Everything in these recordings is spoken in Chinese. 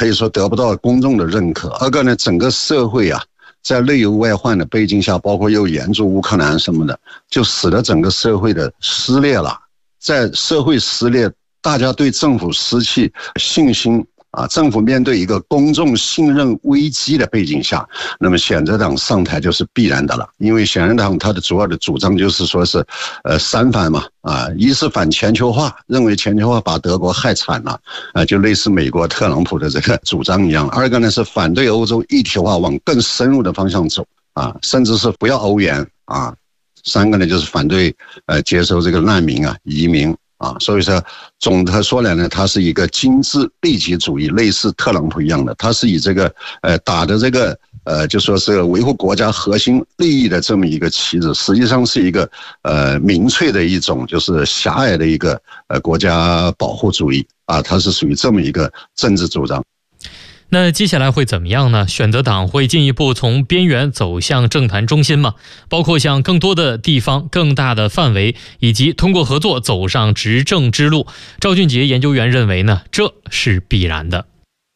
可以说得不到公众的认可。二个呢，整个社会啊，在内忧外患的背景下，包括又援助乌克兰什么的，就使得整个社会的撕裂了。在社会撕裂，大家对政府失去信心啊，政府面对一个公众信任危机的背景下，那么选择党上台就是必然的了。因为选择党它的主要的主张就是说是三反嘛，啊，一是反全球化，认为全球化把德国害惨了，就类似美国特朗普的这个主张一样。二个呢是反对欧洲一体化往更深入的方向走啊，甚至是不要欧元啊。三个呢就是反对接收这个难民啊、移民啊，所以说总的说来呢，它是一个精致利己主义，类似特朗普一样的，它是以这个打的这个就说是维护国家核心利益的这么一个旗帜，实际上是一个民粹的一种就是狭隘的一个国家保护主义啊，它是属于这么一个政治主张。 那接下来会怎么样呢？选择党会进一步从边缘走向政坛中心吗？包括向更多的地方、更大的范围，以及通过合作走上执政之路。赵俊杰研究员认为呢，这是必然的。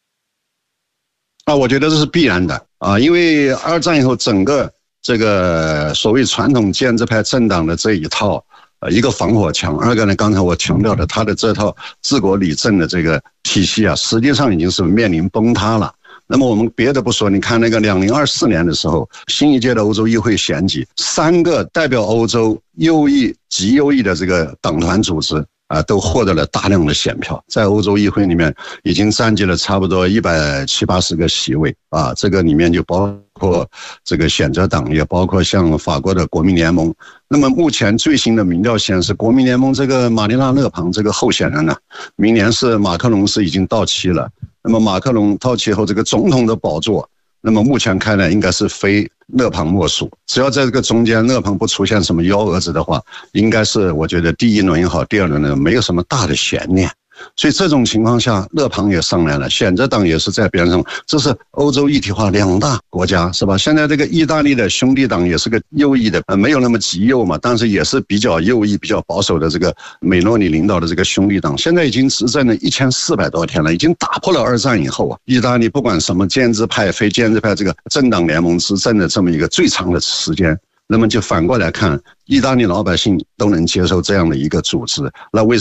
我觉得这是必然的啊，因为二战以后整个这个所谓传统建制派政党的这一套一个防火墙，二个呢，刚才我强调的，他的这套治国理政的这个体系啊，实际上已经是面临崩塌了。那么我们别的不说，你看那个2024年的时候，新一届的欧洲议会选举，3个代表欧洲右翼、极右翼的这个党团组织啊，都获得了大量的选票，在欧洲议会里面已经占据了差不多170-180个席位啊，这个里面就包括这个选择党，也包括像法国的国民联盟。那么目前最新的民调显示，国民联盟这个玛丽娜·勒庞这个候选人呢，明年是马克龙是已经到期了。那么马克龙到期后，这个总统的宝座，那么目前看来应该是非勒庞莫属。只要在这个中间勒庞不出现什么幺蛾子的话，应该是我觉得第一轮也好，第二轮呢没有什么大的悬念。所以这种情况下，勒庞也上来了，选择党也是在边上，这是欧洲一体化2大国家，是吧？现在这个意大利的兄弟党也是个右翼的，没有那么极右嘛，但是也是比较右翼、比较保守的这个梅洛尼领导的这个兄弟党，现在已经执政了1400多天了，已经打破了二战以后啊，意大利不管什么建制派、非建制派这个政党联盟执政的这么一个最长的时间。那么就反过来看，意大利老百姓都能接受这样的一个组织，那为